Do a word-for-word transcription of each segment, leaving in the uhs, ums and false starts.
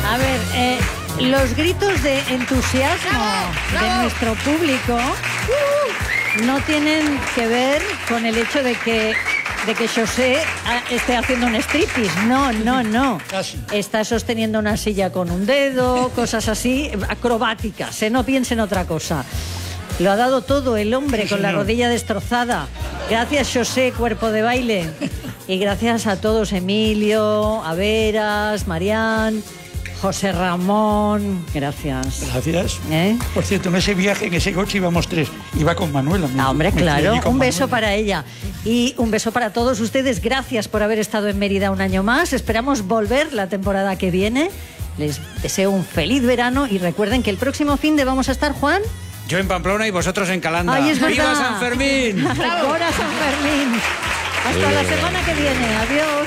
A ver, eh, los gritos de entusiasmo ¡Bravo! ¡Bravo! de nuestro público uh, no tienen que ver con el hecho de que de que José esté haciendo un striptease. No, no, no. Casi. Está sosteniendo una silla con un dedo, cosas así, acrobáticas, ¿eh? No piense en otra cosa. Lo ha dado todo el hombre, sí, con la rodilla destrozada. Gracias, José, cuerpo de baile. Y gracias a todos, Emilio, a Veras, Marián, José Ramón. Gracias. Gracias. ¿Eh? Por cierto, en ese viaje, en ese coche íbamos tres. Iba con Manuela. Ah, hombre, claro. Un beso Manuela. para ella. Y un beso para todos ustedes. Gracias por haber estado en Mérida un año más. Esperamos volver la temporada que viene. Les deseo un feliz verano y recuerden que el próximo fin de vamos a estar, Juan. Yo en Pamplona y vosotros en Calanda. Ay, es verdad. ¡Viva San Fermín! ¡Ahora San Fermín! Hasta la semana que viene. Adiós.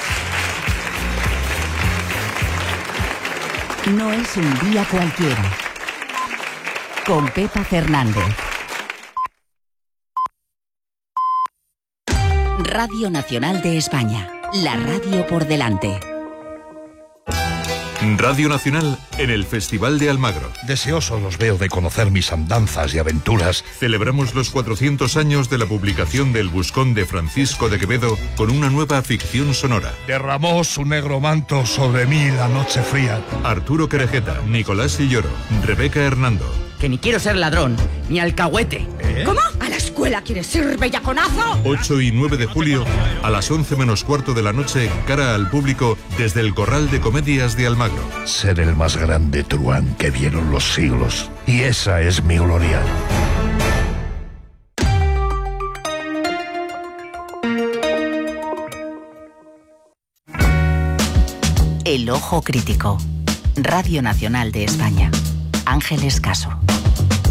No es un día cualquiera. Con Pepa Fernández. Radio Nacional de España. La radio por delante. Radio Nacional en el Festival de Almagro. Deseoso los veo de conocer mis andanzas y aventuras. Celebramos los cuatrocientos años de la publicación del Buscón de Francisco de Quevedo con una nueva ficción sonora. Derramó su negro manto sobre mí la noche fría. Arturo Querejeta, Nicolás Silloro, Rebeca Hernando. Que ni quiero ser ladrón, ni alcahuete. ¿Eh? ¿Cómo? ¿A la escuela quieres ir, bellaconazo? ocho y nueve de julio, a las once menos cuarto de la noche, cara al público, desde el Corral de Comedias de Almagro. Ser el más grande truán que vieron los siglos. Y esa es mi gloria. El Ojo Crítico. Radio Nacional de España. Ángeles Caso.